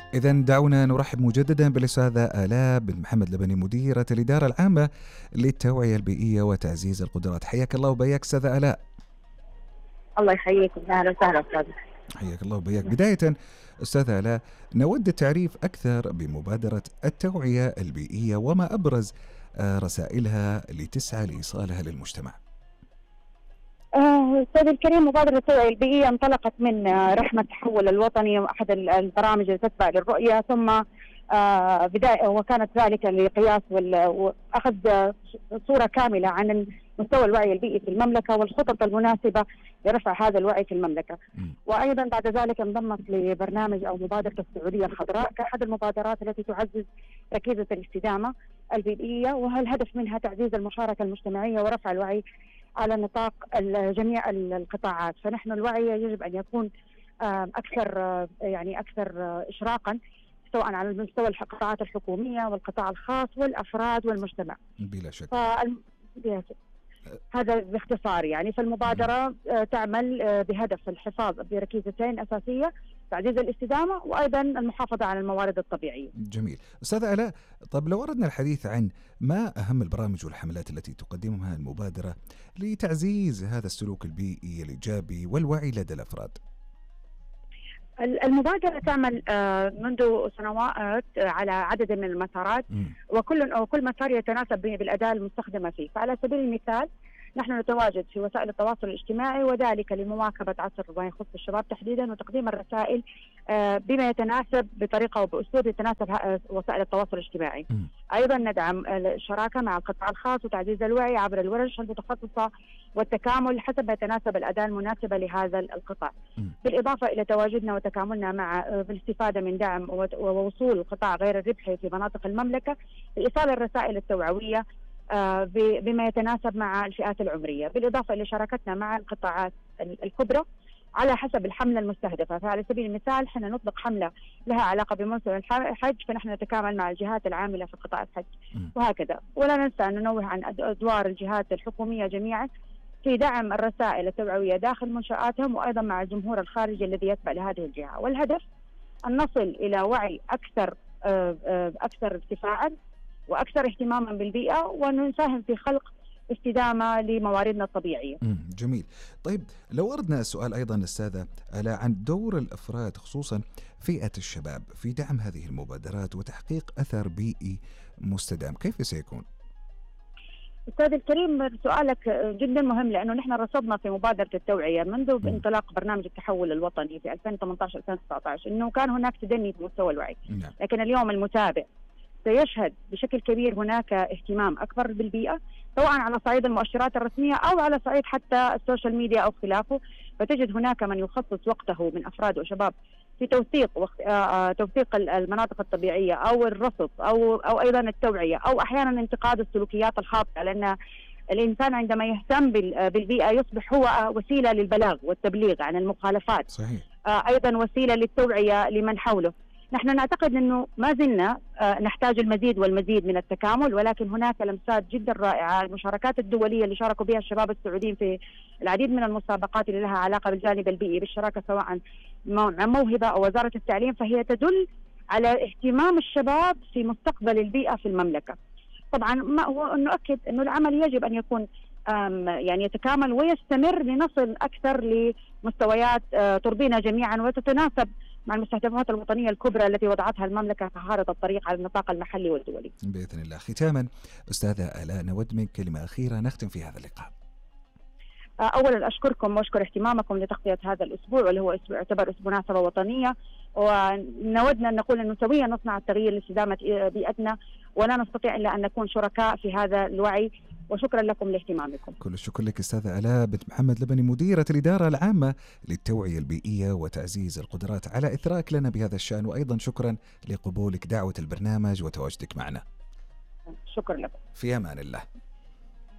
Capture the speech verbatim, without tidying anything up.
إذا دعونا نرحب مجددا بالأستاذة آلاء بن محمد لبني، مديرة الإدارة العامة للتوعية البيئية وتعزيز القدرات. حياك الله وبياك أستاذة آلاء. الله يحييكم، اهلا وسهلا استاذ. حياك الله وبياك. بداية أستاذة آلاء، نود التعريف أكثر بمبادرة التوعية البيئية وما أبرز رسائلها لتسعى لإيصالها للمجتمع. أستاذ الكريم، مبادرة التوعية البيئية انطلقت من رحمة التحول الوطني وأحد البرامج اللي تتبع للرؤية، ثم بداية وكانت ذلك لقياس وأخذ صورة كاملة عن مستوى الوعي البيئي في المملكة والخطط المناسبة لرفع هذا الوعي في المملكة. وأيضا بعد ذلك انضمت لبرنامج أو مبادرة السعودية الخضراء كأحد المبادرات التي تعزز ركيزة الاستدامة البيئية، والهدف منها تعزيز المشاركة المجتمعية ورفع الوعي على نطاق جميع القطاعات. فنحن الوعي يجب أن يكون أكثر يعني أكثر إشراقا، سواء على مستوى القطاعات الحكومية والقطاع الخاص والأفراد والمجتمع. بلا شك. هذا باختصار يعني. فالمبادرة تعمل بهدف الحفاظ بركيزتين أساسية: تعزيز الاستدامة وأيضا المحافظة على الموارد الطبيعية. جميل. أستاذة آلاء، طب لو أردنا الحديث عن ما أهم البرامج والحملات التي تقدمها المبادرة لتعزيز هذا السلوك البيئي الإيجابي والوعي لدى الأفراد. المبادرة تعمل منذ سنوات على عدد من المسارات، وكل وكل مسار يتناسب بالأداة المستخدمة فيه. فعلى سبيل المثال نحن نتواجد في وسائل التواصل الاجتماعي، وذلك لمواكبة عصر ما يخص الشباب تحديدا، وتقديم الرسائل بما يتناسب بطريقة وبأسلوب يتناسب وسائل التواصل الاجتماعي. أيضا ندعم الشراكة مع القطاع الخاص وتعزيز الوعي عبر الورش المتخصصة والتكامل حسب ما يتناسب الأداة المناسبة لهذا القطاع. بالإضافة إلى تواجدنا وتكاملنا مع بالاستفادة من دعم ووصول القطاع غير الربحي في مناطق المملكة لإيصال الرسائل التوعوية بما يتناسب مع الفئات العمرية، بالإضافة إلى شراكتنا مع القطاعات الكبرى على حسب الحملة المستهدفة. فعلى سبيل المثال حنا نطلق حملة لها علاقة بموسم الحج، فنحن نتكامل مع الجهات العاملة في قطاع الحج وهكذا. ولا ننسى أن ننوه عن أدوار الجهات الحكومية جميعا في دعم الرسائل التوعوية داخل منشآتهم، وأيضا مع الجمهور الخارجي الذي يتبع لهذه الجهة. والهدف أن نصل إلى وعي أكثر أكثر ارتفاعا وأكثر اهتماما بالبيئة، ونساهم في خلق استدامة لمواردنا الطبيعية. جميل. طيب لو أردنا السؤال أيضا أستاذة آلاء عن دور الأفراد خصوصا فئة الشباب في دعم هذه المبادرات وتحقيق أثر بيئي مستدام، كيف سيكون؟ أستاذ الكريم، سؤالك جدا مهم، لأنه نحن رصدنا في مبادرة التوعية منذ م. انطلاق برنامج التحول الوطني في ألفين وثمانية عشر ألفين وتسعة عشر أنه كان هناك تدني في مستوى الوعي. نعم. لكن اليوم المتابع سيشهد بشكل كبير هناك اهتمام أكبر بالبيئة، سواء على صعيد المؤشرات الرسمية أو على صعيد حتى السوشيال ميديا أو خلافه. فتجد هناك من يخصص وقته من أفراد وشباب في توثيق وخ... آه... توثيق المناطق الطبيعية أو الرصد أو أو أيضا التوعية، أو أحيانا انتقاد السلوكيات الخاطئة، لأن الإنسان عندما يهتم بالبيئة يصبح هو وسيلة للبلاغ والتبليغ عن المخالفات. صحيح. آه... أيضا وسيلة للتوعية لمن حوله. نحن نعتقد أنه ما زلنا نحتاج المزيد والمزيد من التكامل، ولكن هناك لمسات جدا رائعة. المشاركات الدولية اللي شاركوا بها الشباب السعوديين في العديد من المسابقات اللي لها علاقة بالجانب البيئي بالشراكة سواء مع موهبة أو وزارة التعليم، فهي تدل على اهتمام الشباب في مستقبل البيئة في المملكة. طبعا ما هو نؤكد أنه العمل يجب أن يكون يعني يتكامل ويستمر لنصل أكثر لمستويات ترضينا جميعا وتتناسب مع المستهدفات الوطنية الكبرى التي وضعتها المملكة كخارطة الطريق على النطاق المحلي والدولي. بإذن الله. ختاما أستاذة آلاء، نود منك كلمة أخيرة نختم في هذا اللقاء. أولا أشكركم وأشكر اهتمامكم لتغطية هذا الأسبوع، واللي هو أسبوع يعتبر مناسبة وطنية، ونودنا أن نقول أنه سويا نصنع التغيير لاستدامة بيئتنا، ولا نستطيع إلا أن نكون شركاء في هذا الوعي. وشكرا لكم لاهتمامكم. كل الشكر لك أستاذة آلاء بنت محمد لبني، مديرة الإدارة العامة للتوعية البيئية وتعزيز القدرات، على إثراءك لنا بهذا الشأن، وأيضا شكرا لقبولك دعوة البرنامج وتواجدك معنا. شكرا لكم. في أمان الله.